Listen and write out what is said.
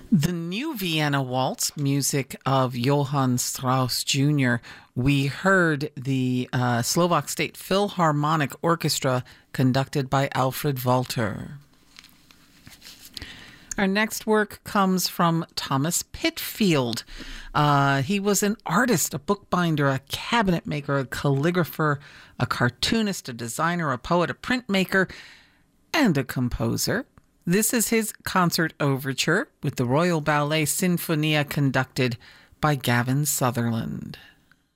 The New Vienna Waltz, music of Johann Strauss Jr. We heard the Slovak State Philharmonic Orchestra conducted by Alfred Walter. Our next work comes from Thomas Pitfield. He was an artist, a bookbinder, a cabinet maker, a calligrapher, a cartoonist, a designer, a poet, a printmaker, and a composer. This is his concert overture with the Royal Ballet Sinfonia conducted by Gavin Sutherland.